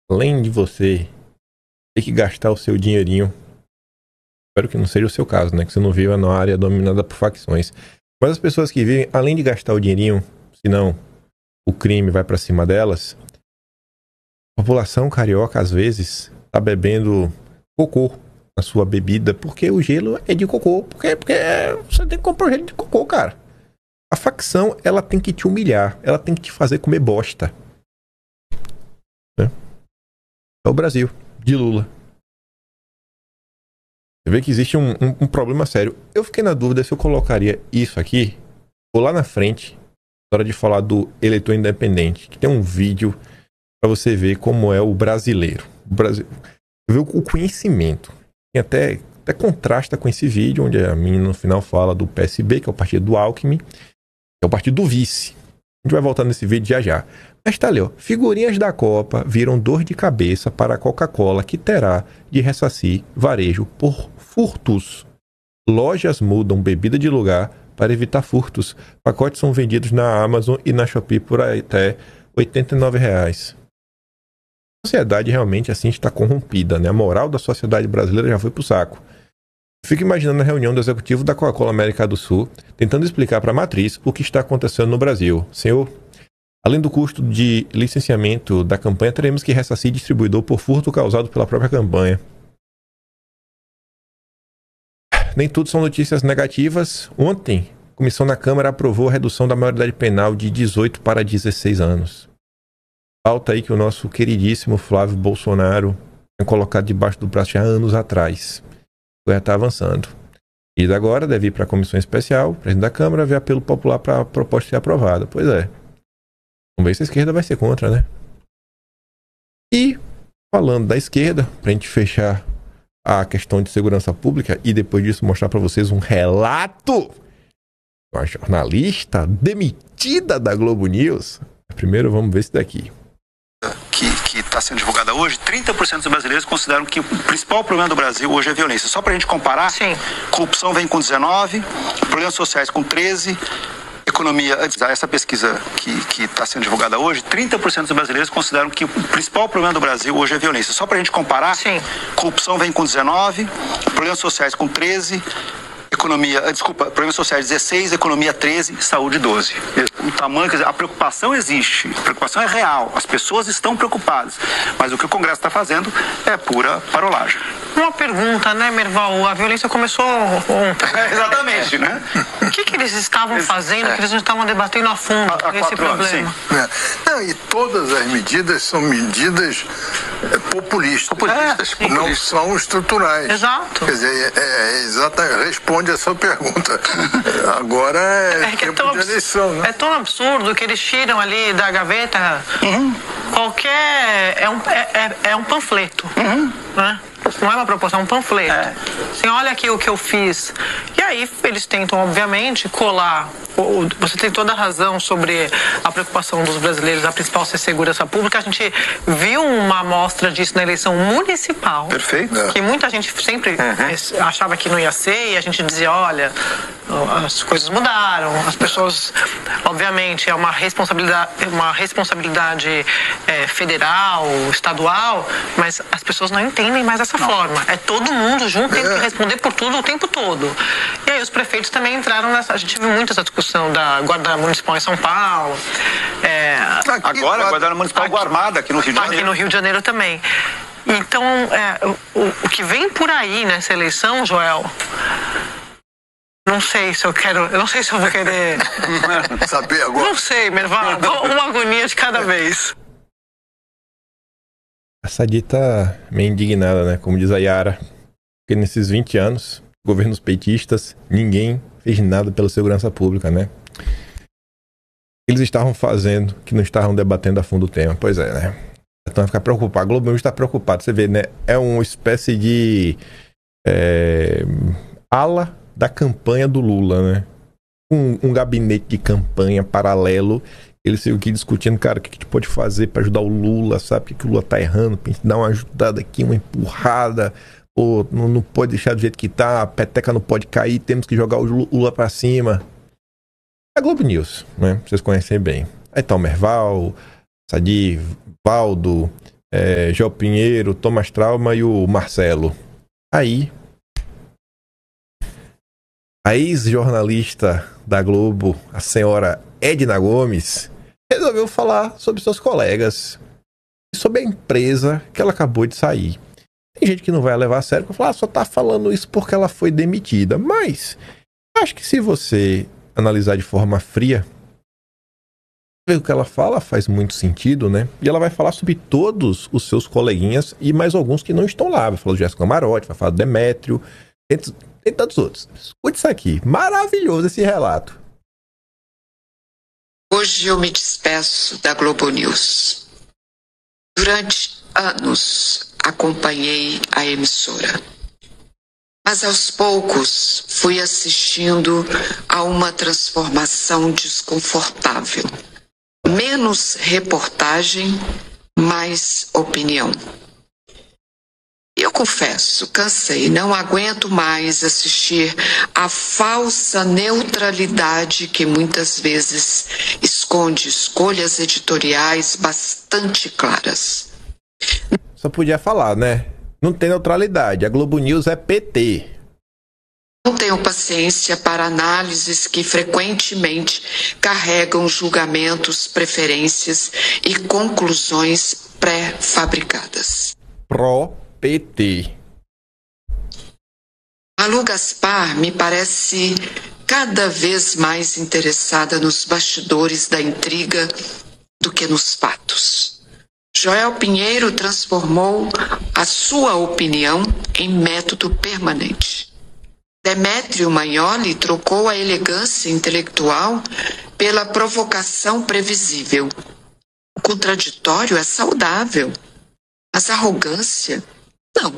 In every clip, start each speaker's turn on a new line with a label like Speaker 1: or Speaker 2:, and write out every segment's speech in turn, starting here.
Speaker 1: além de você ter que gastar o seu dinheirinho, espero que não seja o seu caso, né? Que você não viva numa área dominada por facções. Mas as pessoas que vivem, além de gastar o dinheirinho, senão o crime vai pra cima delas, a população carioca, às vezes, tá bebendo cocô na sua bebida, porque o gelo é de cocô. Porque você tem que comprar o gelo de cocô, cara. A facção, ela tem que te humilhar. Ela tem que te fazer comer bosta. Né? É o Brasil, de Lula. Você vê que existe um problema sério. Eu fiquei na dúvida se eu colocaria isso aqui ou lá na frente, na hora de falar do eleitor independente, que tem um vídeo para você ver como é o brasileiro. Ver o conhecimento. E até contrasta com esse vídeo, onde a menina no final fala do PSB, que é o partido do Alckmin, que é o partido do vice. A gente vai voltar nesse vídeo já já. Mas tá ali, ó. Figurinhas da Copa viram dor de cabeça para a Coca-Cola, que terá de ressarcir varejo por furtos. Lojas mudam bebida de lugar para evitar furtos. Pacotes são vendidos na Amazon e na Shopee por até R$ 89. A sociedade realmente assim está corrompida, né? A moral da sociedade brasileira já foi pro saco. Fico imaginando a reunião do executivo da Coca-Cola América do Sul, tentando explicar para a matriz o que está acontecendo no Brasil. Senhor, além do custo de licenciamento da campanha, teremos que ressarcir distribuidor por furto causado pela própria campanha. Nem tudo são notícias negativas. Ontem, a comissão na Câmara aprovou a redução da maioridade penal de 18 para 16 anos. Falta aí que o nosso queridíssimo Flávio Bolsonaro tinha colocado debaixo do braço já anos atrás. Já está avançando. E agora deve ir para a comissão especial, presidente da Câmara, ver apelo popular para a proposta ser aprovada. Pois é. Vamos ver se a esquerda vai ser contra, né? E, falando da esquerda, para a gente fechar a questão de segurança pública e depois disso mostrar para vocês um relato de uma jornalista demitida da Globo News. Primeiro vamos ver isso daqui.
Speaker 2: Que está sendo divulgada hoje, 30% dos brasileiros consideram que o principal problema do Brasil hoje é a violência. Só para a gente comparar, sim, corrupção vem com 19, problemas sociais com 13, economia... Essa pesquisa que está sendo divulgada hoje, 30% dos brasileiros consideram que o principal problema do Brasil hoje é a violência. Só para a gente comparar, sim, corrupção vem com 19, problemas sociais com 13... problemas sociais 16, economia 13, saúde 12. O tamanho, quer dizer, a preocupação existe, a preocupação é real, as pessoas estão preocupadas, mas o que o Congresso está fazendo é pura parolagem.
Speaker 3: Uma pergunta, né, Merval? A violência começou ontem.
Speaker 2: Exatamente, né?
Speaker 3: O que eles estavam fazendo, que eles não estavam debatendo a fundo esse problema?
Speaker 4: Não, e todas as medidas são medidas populistas. Não são estruturais.
Speaker 3: Exato.
Speaker 4: Quer dizer, responde a sua pergunta. Agora é tempo de eleição, né?
Speaker 3: É tão absurdo que eles tiram ali da gaveta qualquer... É um panfleto, né? Não é uma proposta, é um panfleto. Assim, olha aqui o que eu fiz. E aí eles tentam, obviamente, colar. Você tem toda a razão sobre a preocupação dos brasileiros, a principal ser segurança pública. A gente viu uma amostra disso na eleição municipal.
Speaker 2: Perfeito.
Speaker 3: Que muita gente sempre achava que não ia ser, e a gente dizia, olha, as coisas mudaram, as pessoas, obviamente, é uma responsabilidade federal, estadual, mas as pessoas não entendem mais essa forma. É todo mundo junto, tem que responder por tudo o tempo todo. E aí os prefeitos também entraram nessa... A gente viu muito essa discussão da Guarda Municipal em São Paulo.
Speaker 2: Agora a Guarda Municipal Armada aqui no Rio de Janeiro.
Speaker 3: Aqui no Rio de Janeiro também. Então, o que vem por aí nessa eleição, Joel... Não sei se eu vou querer...
Speaker 4: Saber agora.
Speaker 3: Não sei, Merval. Uma agonia de cada vez.
Speaker 1: A Sadi tá meio indignada, né? Como diz a Yara. Porque nesses 20 anos, governos petistas, ninguém fez nada pela segurança pública, né? Eles estavam fazendo, que não estavam debatendo a fundo o tema. Pois é, né? Então vai ficar preocupado. A Globo News está preocupado. Você vê, né? É uma espécie de ala da campanha do Lula, né? Um gabinete de campanha paralelo. Eles ficam aqui discutindo, cara, o que a gente pode fazer para ajudar o Lula, sabe? O que o Lula tá errando, pra gente dar uma ajudada aqui, uma empurrada. Pô, não pode deixar do jeito que tá, a peteca não pode cair, temos que jogar o Lula pra cima. É a Globo News, né? Vocês conhecem bem. Aí tá o Merval, Sadi, Valdo, João Pinheiro, Thomas Trauma e o Marcelo. Aí, a ex-jornalista da Globo, a senhora Edna Gomes, resolveu falar sobre seus colegas e sobre a empresa que ela acabou de sair. Tem gente que não vai levar a sério, porque fala, só tá falando isso porque ela foi demitida. Mas, acho que se você analisar de forma fria, o que ela fala faz muito sentido, né? E ela vai falar sobre todos os seus coleguinhas e mais alguns que não estão lá. Vai falar do Jéssica Camarote, vai falar do Demétrio, tem tantos outros. Escute isso aqui. Maravilhoso esse relato.
Speaker 5: Hoje eu me despeço da Globo News. Durante anos acompanhei a emissora. Mas aos poucos fui assistindo a uma transformação desconfortável. Menos reportagem, mais opinião. E eu confesso, cansei, não aguento mais assistir a falsa neutralidade que muitas vezes esconde escolhas editoriais bastante claras.
Speaker 1: Só podia falar, né? Não tem neutralidade, a Globo News é PT.
Speaker 5: Não tenho paciência para análises que frequentemente carregam julgamentos, preferências e conclusões pré-fabricadas.
Speaker 1: Pró-PT.
Speaker 5: Malu Gaspar me parece cada vez mais interessada nos bastidores da intriga do que nos fatos. Joel Pinheiro transformou a sua opinião em método permanente. Demétrio Magnoli trocou a elegância intelectual pela provocação previsível. O contraditório é saudável, mas a arrogância, não.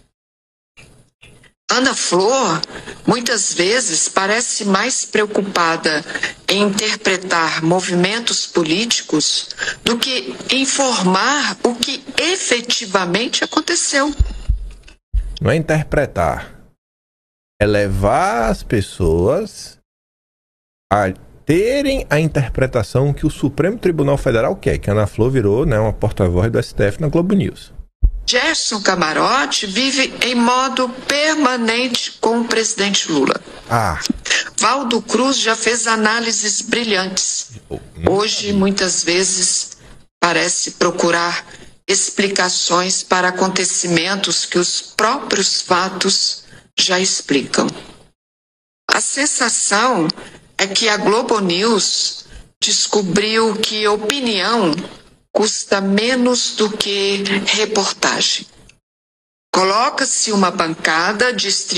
Speaker 5: Ana Flor, muitas vezes, parece mais preocupada em interpretar movimentos políticos do que informar o que efetivamente aconteceu.
Speaker 1: Não é interpretar. É levar as pessoas a terem a interpretação que o Supremo Tribunal Federal quer, que a Ana Flor virou, né, uma porta-voz do STF na Globo News.
Speaker 5: Gerson Camarote vive em modo permanente com o presidente Lula. Valdo Cruz já fez análises brilhantes. Hoje, muitas vezes, parece procurar explicações para acontecimentos que os próprios fatos já explicam. A sensação é que a Globo News descobriu que opinião custa menos do que reportagem. Coloca-se uma bancada,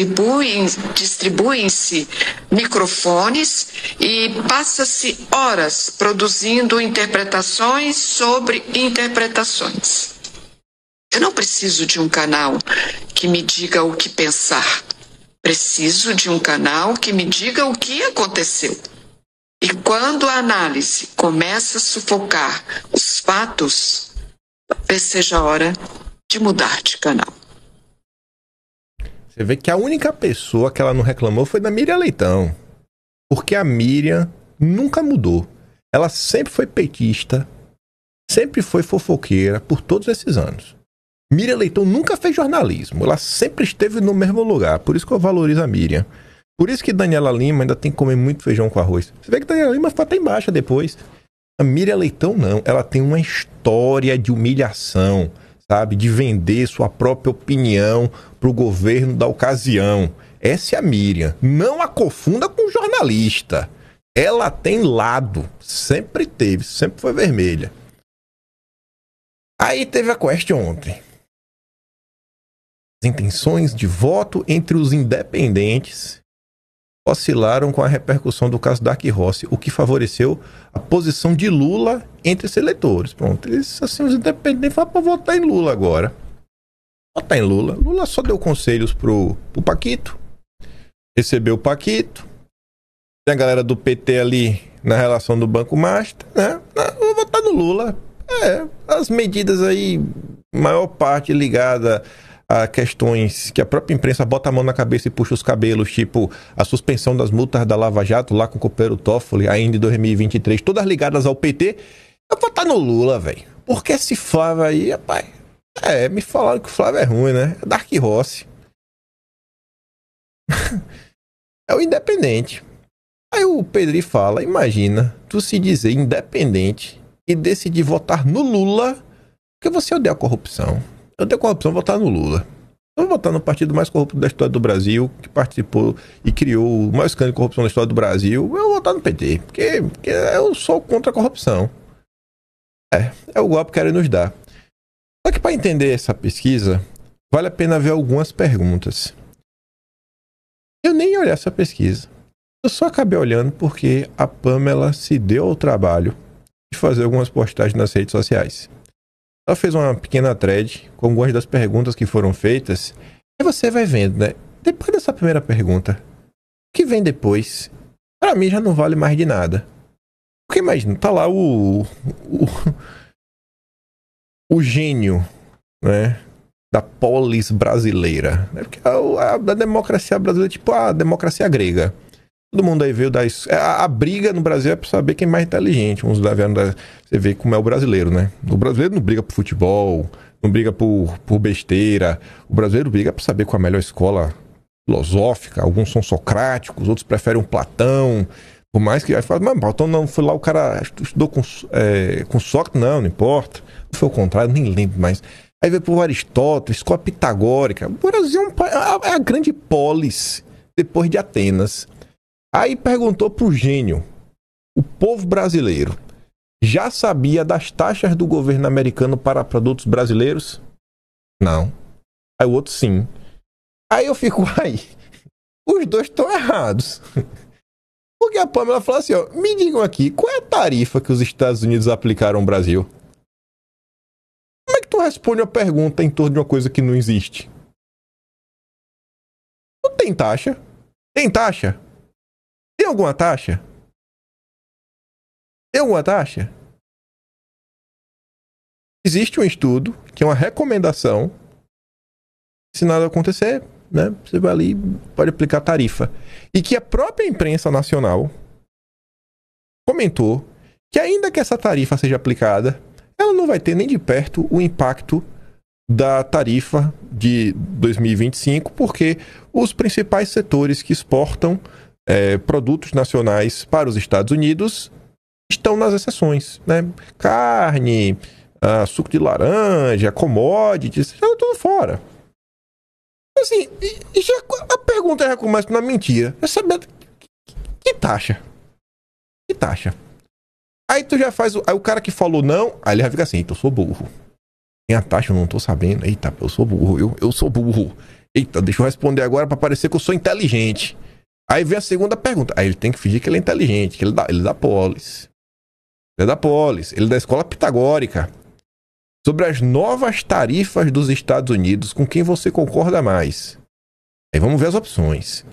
Speaker 5: distribuem-se microfones e passa-se horas produzindo interpretações sobre interpretações. Eu não preciso de um canal que me diga o que pensar. Preciso de um canal que me diga o que aconteceu. E quando a análise começa a sufocar os fatos, talvez seja a hora de mudar de canal.
Speaker 1: Você vê que a única pessoa que ela não reclamou foi da Miriam Leitão. Porque a Miriam nunca mudou. Ela sempre foi petista, sempre foi fofoqueira por todos esses anos. Miriam Leitão nunca fez jornalismo, ela sempre esteve no mesmo lugar, por isso que eu valorizo a Miriam. Por isso que Daniela Lima ainda tem que comer muito feijão com arroz. Você vê que Daniela Lima foi até embaixo depois. A Miriam Leitão não, ela tem uma história de humilhação, sabe? De vender sua própria opinião pro governo da ocasião. Essa é a Miriam. Não a confunda com jornalista. Ela tem lado, sempre teve, sempre foi vermelha. Aí teve a question ontem. As intenções de voto entre os independentes oscilaram com a repercussão do caso Dark Rossi, o que favoreceu a posição de Lula entre os eleitores. Pronto, eles, assim, os independentes falam para votar em Lula agora. Votar em Lula. Lula só deu conselhos pro Paquito, recebeu o Paquito, tem a galera do PT ali na relação do Banco Master, né? Vou votar no Lula. As medidas aí, maior parte ligada a questões que a própria imprensa bota a mão na cabeça e puxa os cabelos, tipo a suspensão das multas da Lava Jato lá com o companheiro Toffoli, ainda em 2023, todas ligadas ao PT, eu vou votar no Lula, velho. Porque esse Flávio aí, rapaz, Me falaram que o Flávio é ruim, né? É Dark Rossi. É o independente. Aí o Pedri fala, imagina, tu se dizer independente e decidir votar no Lula, porque você odeia a corrupção. Eu odeio a corrupção, vou votar no Lula. Eu vou votar no partido mais corrupto da história do Brasil, que participou e criou o maior escândalo de corrupção da história do Brasil. Eu vou votar no PT, porque eu sou contra a corrupção. É o golpe que querem nos dar. Só que para entender essa pesquisa, vale a pena ver algumas perguntas. Eu nem olhei essa pesquisa. Eu só acabei olhando porque a Pamela se deu ao trabalho de fazer algumas postagens nas redes sociais. Ela fez uma pequena thread com algumas das perguntas que foram feitas. E você vai vendo, né? Depois dessa primeira pergunta, o que vem depois, para mim já não vale mais de nada. Porque imagina, tá lá o gênio, né? Da polis brasileira. Né? Porque a democracia brasileira é tipo a democracia grega. Todo mundo aí veio a briga no Brasil é pra saber quem é mais inteligente. Você vê como é o brasileiro, né? O brasileiro não briga por futebol, não briga por besteira. O brasileiro briga pra saber qual é a melhor escola filosófica. Alguns são socráticos, outros preferem um Platão. Por mais que... Aí fala, mas Platão não, foi lá o cara estudou com Sócrates. Não importa. Não foi o contrário, nem lembro mais. Aí veio por Aristóteles, escola pitagórica. O Brasil é a grande polis depois de Atenas. Aí perguntou pro gênio, o povo brasileiro já sabia das taxas do governo americano para produtos brasileiros? Não. Aí o outro sim. Aí eu fico, os dois estão errados. Porque a Pamela falou assim, me digam aqui, qual é a tarifa que os Estados Unidos aplicaram ao Brasil? Como é que tu responde uma pergunta em torno de uma coisa que não existe? Não tem taxa. Tem taxa? Tem alguma taxa? Tem alguma taxa? Existe um estudo, que é uma recomendação. Se nada acontecer, né, você vai ali e pode aplicar tarifa. E que a própria imprensa nacional comentou que ainda que essa tarifa seja aplicada, ela não vai ter nem de perto o impacto da tarifa de 2025, porque os principais setores que exportam produtos nacionais para os Estados Unidos estão nas exceções, né? Carne, suco de laranja, commodities, já tudo fora. Assim, a pergunta já começa na mentira. É saber que taxa? Que taxa? Aí tu já faz. Aí o cara que falou não, aí ele já fica assim, eu sou burro. Tem a taxa, eu não tô sabendo. Eita, eu sou burro, eu sou burro. Eita, deixa eu responder agora pra parecer que eu sou inteligente. Aí vem a segunda pergunta. Aí ele tem que fingir que ele é inteligente, que ele é da polis. Ele é da polis, ele é da escola pitagórica. Sobre as novas tarifas dos Estados Unidos, com quem você concorda mais? Aí vamos ver as opções.